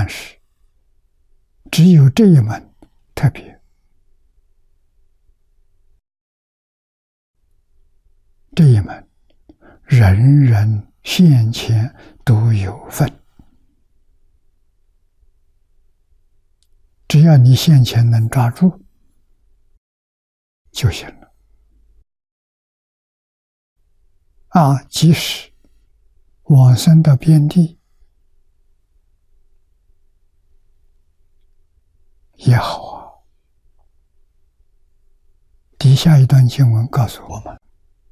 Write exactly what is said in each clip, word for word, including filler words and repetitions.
但是只有这一门特别，这一门人人现前都有份，只要你现前能抓住就行了。啊，即使往生到边地也好啊。底下一段经文告诉我们，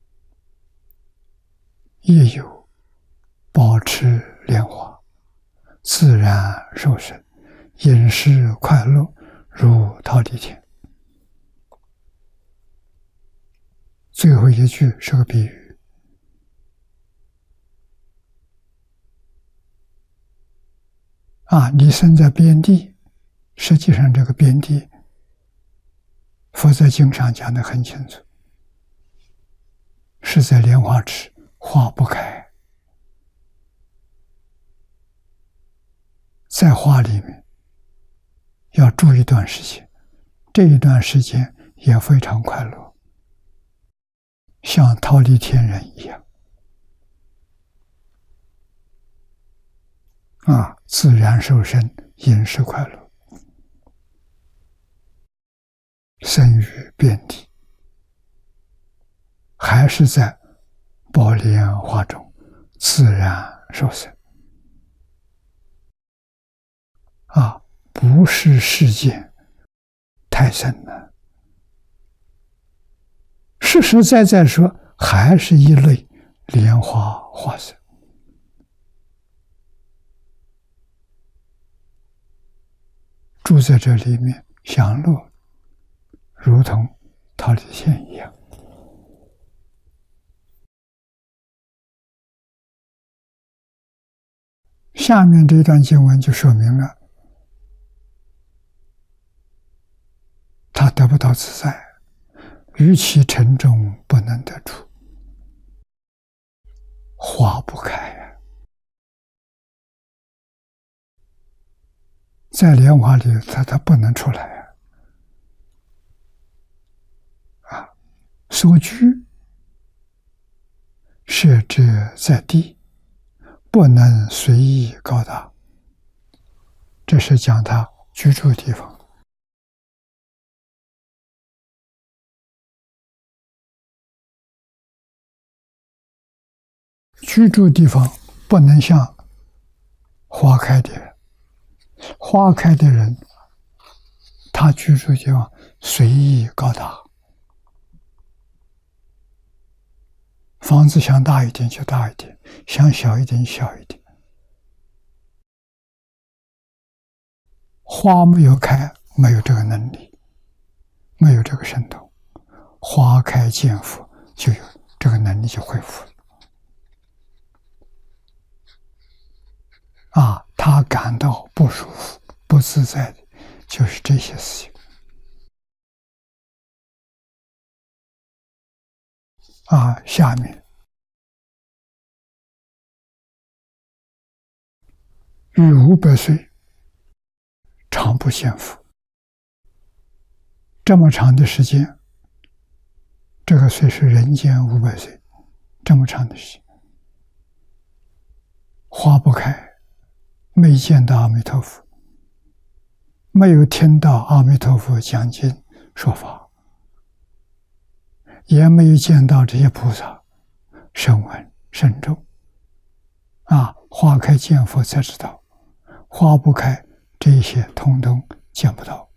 亦有保持莲花，自然受生，饮食快乐，如忉利天。最后一句是个比喻。啊，你生在边地，实际上这个边地，佛在经上讲得很清楚，是在莲花池，花不开，在花里面要住一段时间，这一段时间也非常快乐，像忉利天人一样。啊，自然受生，饮食快乐，生于遍地，还是在宝莲花中自然受生。啊，不是世间太深了，实实在在说，还是一类莲花化身。住在这里面享乐，如同忉利天一样。下面这段经文就说明了，他得不到自在，于其城中不能得出，花不开啊。在莲花里，他他不能出来啊！啊，所居设者在地，不能随意高大。这是讲他居住的地方。居住地方不能像花开的人。花开的人，他居住地方随意高大，房子想大一点就大一点，想小一点小一点。花没有开，没有这个能力，没有这个神通。花开见佛，就有这个能力，就恢复了。啊，他感到不舒服、不自在的，就是这些事情。啊，下面逾五百岁，常不见佛。这么长的时间，这个岁是人间五百岁，这么长的时间，花不开。没见到阿弥陀佛，没有听到阿弥陀佛讲经说法，也没有见到这些菩萨声闻圣众。啊，花开见佛才知道，花不开，这些通通见不到。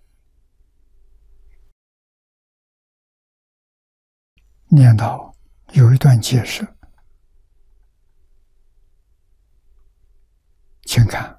念到有一段解释，请看。